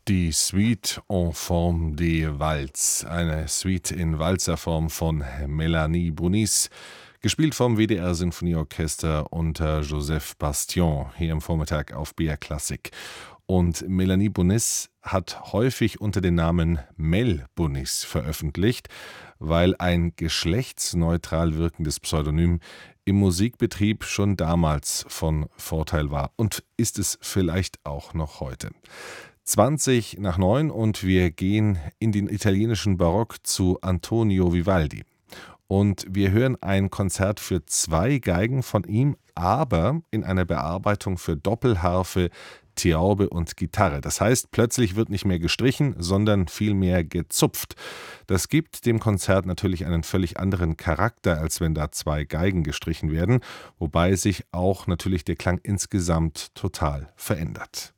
Die Suite en forme de Waltz, eine Suite in Walzerform von Melanie Bonis, gespielt vom WDR Sinfonieorchester unter Joseph Bastion, hier im Vormittag auf BR Klassik. Und Melanie Bonis hat häufig unter dem Namen Mel Bonis veröffentlicht, weil ein geschlechtsneutral wirkendes Pseudonym im Musikbetrieb schon damals von Vorteil war und ist es vielleicht auch noch heute. 20 nach 9 und wir gehen in den italienischen Barock zu Antonio Vivaldi. Und wir hören ein Konzert für 2 Geigen von ihm, aber in einer Bearbeitung für Doppelharfe, Theorbe und Gitarre. Das heißt, plötzlich wird nicht mehr gestrichen, sondern vielmehr gezupft. Das gibt dem Konzert natürlich einen völlig anderen Charakter, als wenn da 2 Geigen gestrichen werden, wobei sich auch natürlich der Klang insgesamt total verändert.